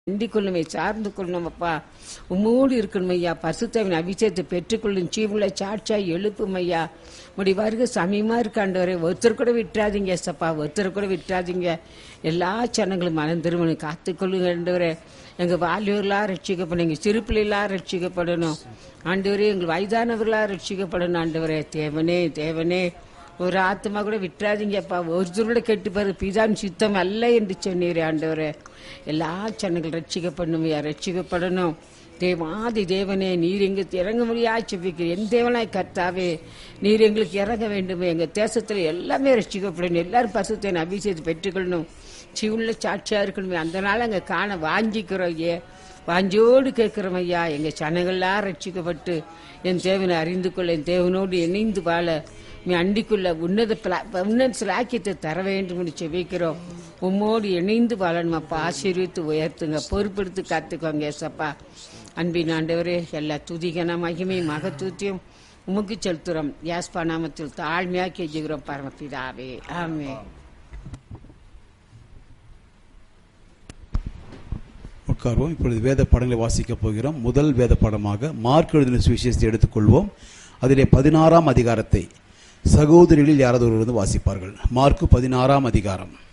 வேண்டிக் கொள்ளுமை, சார்ந்து கொள்ளணும் அப்பா. உம்மோடு இருக்கணும் ஐயா. பரிசுத்தவின் அபிஷேகத்தை பெற்றுக்கொள்ளும் ஜீவனுள்ள சாட்சியாய் எழுப்பும் ஐயா. உடைய வருகை சமயமா இருக்காண்டவரே. ஒருத்தர் கூட விட்டுறாதீங்க சப்பா, ஒருத்தர் கூட விட்டுறாதீங்க. எல்லா ஜனங்களும் மனம் திருமணம் காத்துக்கொள்ளுங்க ஆண்டவரே. எங்க வாலிபர்களா ரட்சிக்கப்படணும், எங்க சிறு பிள்ளைகளா ரட்சிக்கப்படணும் ஆண்டவரே. எங்கள் வயதானவர்களா ரட்சிக்கப்படணும் ஆண்டவரே. தேவனே தேவனே, ஒரு ஆத்மா கூட விட்டுறாதீங்கப்பா. ஒருத்தரோட கெட்டு பாரு, பிதான் சித்தம் அல்ல என்று சொன்னீரே ஆண்டவரே. எல்லா ஜனங்கள் ரட்சிக்கப்படணும், ரட்சிக்கப்படணும். தேவாதி தேவனே, நீர் எங்களுக்கு இறங்க முடியாது செபிக்கிறேன். என் தேவனாய் கர்த்தாவே, நீர் எங்களுக்கு இறங்க வேண்டும். எங்க தேசத்துல எல்லாமே ரட்சிக்கப்படணும். எல்லாரும் பரிசுத்த அபிஷேகத்தை பெற்றுக்கொள்ளணும். சிவுள்ள சாட்சியா இருக்கணுமே. அந்த நாள் அங்க காண வாஞ்சிக்கிறோம் ஐயா, வாஞ்சோடு கேட்கிறோம் ஐயா. எங்க ஜனங்கள்லாம் ரட்சிக்கப்பட்டு என் தேவனை அறிந்து கொள்ள, என் தேவனோடு இணைந்து வாழ, அண்டிக்குள்ள உன்னத சிலாக்கியத்தை தர வேண்டும் செபிக்கிறோம். உம்மோடு இணைந்து வாழணும் அப்பா. ஆசீர்வித்து உயர்த்துங்க, பொறுப்பெடுத்து காத்துக்கோங்க ஏசப்பா. அன்பின் ஆண்டவரே, எல்லா துதிகன மகிமை மகத்துவத்தையும் உமக்கு செலுத்துறோம். யாஸ்பா நாமத்தில் தாழ்மையா கெஞ்சுகிறோம் பரமபிதாவே, ஆமென். உட்கார்வோம். இப்பொழுது வேத பாடங்களை வாசிக்கப் போகிறோம். முதல் வேத பாடமாக மார்க் எழுதின சுவிசேஷத்தை எடுத்துக்கொள்வோம். அதிலே 16ஆம் அதிகாரத்தை சகோதரிகளில் யாராவது ஒருவர் வாசிப்பார்கள். மார்க்கு 16ஆம் அதிகாரம்.